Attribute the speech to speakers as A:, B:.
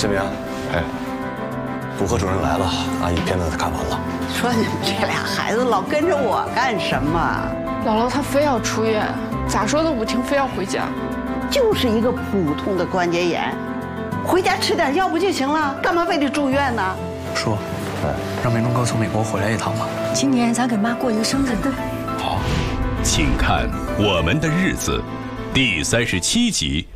A: 建明，哎，补课主任来了，阿姨片子看完了。
B: 说你们这俩孩子老跟着我干什么？
C: 姥姥她非要出院，咋说都不听，非要回家。
B: 就是一个普通的关节炎，回家吃点药不就行了？干嘛非得住院呢？
D: 叔，让明忠哥从美国回来一趟吧。
E: 今年咱给妈过一个生日。对。
F: 好，请看《我们的日子》第37集。